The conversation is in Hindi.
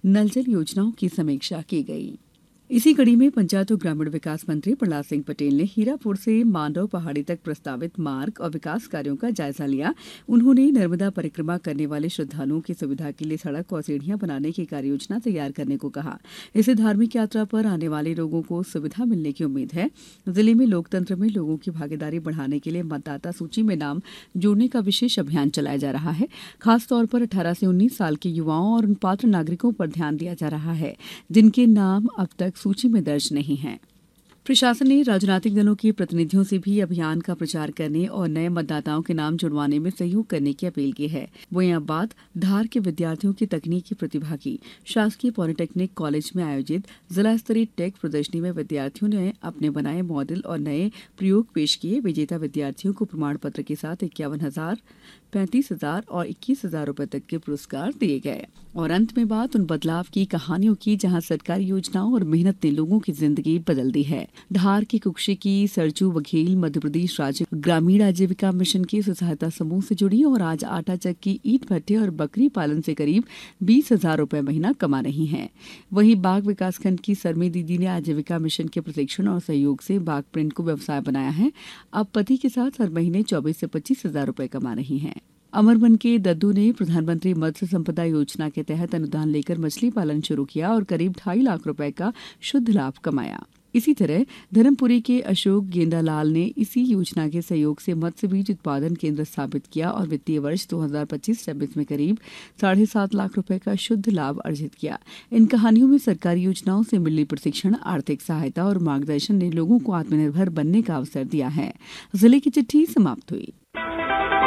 नल जल योजनाओं की समीक्षा की गई। इसी कड़ी में पंचायत और ग्रामीण विकास मंत्री प्रहलाद सिंह पटेल ने हीरापुर से मांडव पहाड़ी तक प्रस्तावित मार्ग और विकास कार्यों का जायजा लिया। उन्होंने नर्मदा परिक्रमा करने वाले श्रद्धालुओं की सुविधा के लिए सड़क और सीढ़ियां बनाने की कार्ययोजना तैयार करने को कहा। इससे धार्मिक यात्रा पर आने वाले लोगों को सुविधा मिलने की उम्मीद है। जिले में लोकतंत्र में लोगों की भागीदारी बढ़ाने के लिए मतदाता सूची में नाम जोड़ने का विशेष अभियान चलाया जा रहा है। खासतौर पर 18 से 19 साल के युवाओं और उन पात्र नागरिकों पर ध्यान दिया जा रहा है जिनके नाम अब तक सूची में दर्ज नहीं है। प्रशासन ने राजनीतिक दलों के प्रतिनिधियों से भी अभियान का प्रचार करने और नए मतदाताओं के नाम जुड़वाने में सहयोग करने की अपील की है। वहीं अब बात धार के विद्यार्थियों की तकनीकी प्रतिभा की। शासकीय पॉलिटेक्निक कॉलेज में आयोजित जिला स्तरीय टेक प्रदर्शनी में विद्यार्थियों ने अपने बनाए मॉडल और नए प्रयोग पेश किए। विजेता विद्यार्थियों को प्रमाण पत्र के साथ 51,000, 35,000 और 21,000 रुपए तक के पुरस्कार दिए गए। और अंत में बात उन बदलाव की कहानियों की जहां सरकारी योजनाओं और मेहनत ने लोगों की जिंदगी बदल दी है। धार के कुक्षी की सरजू बघेल मध्यप्रदेश राज्य ग्रामीण आजीविका मिशन के स्वसहायता समूह से जुड़ी और आज आटा चक्की, ईंट भट्टे और बकरी पालन से करीब 20,000 रुपए महीना कमा रही हैं। वहीं बाग विकासखंड की सरमी दीदी ने आजीविका मिशन के प्रशिक्षण और सहयोग से बाग प्रिंट को व्यवसाय बनाया है। अब पति के साथ हर महीने 24 से 25,000 रुपए कमा रही हैं। अमरवन के दद्दू ने प्रधानमंत्री मत्स्य संपदा योजना के तहत अनुदान लेकर मछली पालन शुरू किया और करीब 2.5 लाख रुपए का शुद्ध लाभ कमाया। इसी तरह धर्मपुरी के अशोक गेंदालाल ने इसी योजना के सहयोग से मत्स्य बीज उत्पादन केंद्र स्थापित किया और वित्तीय वर्ष 2025-26 में करीब 7.5 लाख रुपए का शुद्ध लाभ अर्जित किया। इन कहानियों में सरकारी योजनाओं से मिली प्रशिक्षण, आर्थिक सहायता और मार्गदर्शन ने लोगों को आत्मनिर्भर बनने का अवसर दिया है। जिले की चिट्ठी समाप्त हुई।